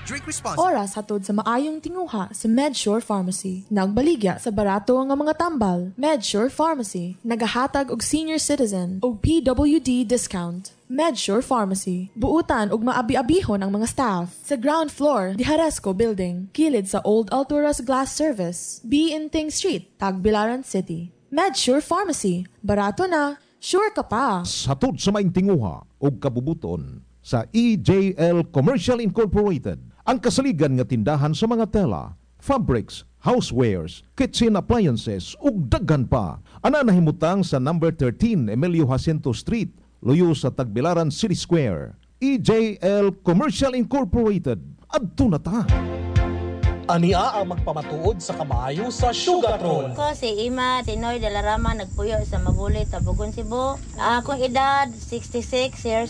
Drink responsibly. Oras hatod sa maayong tinguha sa MedSure Pharmacy. Nagbaligya sa barato nga mga tambal. MedSure Pharmacy, nagahatag og senior citizen og PWD discount. MedSure Pharmacy, buutan og maabi-abihon ang mga staff. Sa ground floor, di Haresco Building, kilid sa Old Alturas Glass Service, B. Inting Street, Tagbilaran City. MedSure Pharmacy, barato na, sure ka pa. Satod sa maing tinguha o kabubuton sa EJL Commercial Incorporated, ang kasaligan nga tindahan sa mga tela, fabrics, housewares, kitchen appliances ug daghan pa. Ana nahimutang sa number 13 Emilio Jacinto Street, luyo sa Tagbilaran City Square. EJL Commercial Incorporated. Adto na ta. Ania ang magpamatuod sa kamayo sa Sugartron. Ko si Ima Tinoy de la Rama, nagpuyo sa Mabulit, Tabugon, Cebu. Akong edad 66 years